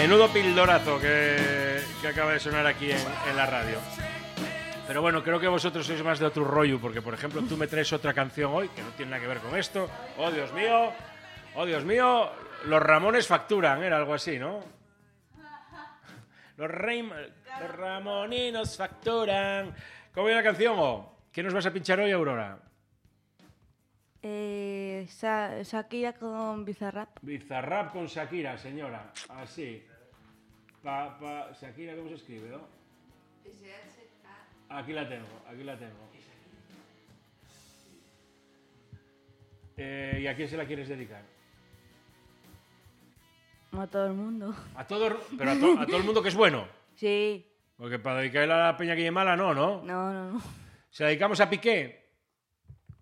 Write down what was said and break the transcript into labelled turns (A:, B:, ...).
A: Menudo pildorazo que acaba de sonar aquí en la radio. Pero bueno, creo que vosotros sois más de otro rollo, porque por ejemplo tú me traes otra canción hoy que no tiene nada que ver con esto. ¡Oh, Dios mío! ¡Oh, Dios mío! Los Ramones facturan, era algo así, ¿no? Los Ramoninos facturan. ¿Cómo viene la canción? ¿Qué nos vas a pinchar hoy, Aurora?
B: Shakira con Bizarrap.
A: Bizarrap con Shakira, señora. Así. Shakira, ¿cómo se escribe? ¿No? Aquí la tengo. ¿Y a quién se la quieres dedicar?
B: A todo el mundo.
A: Pero a todo el mundo que es bueno.
B: Sí.
A: Porque para dedicarle a la peña que es mala, no.
B: No.
A: ¿Se la dedicamos a Piqué?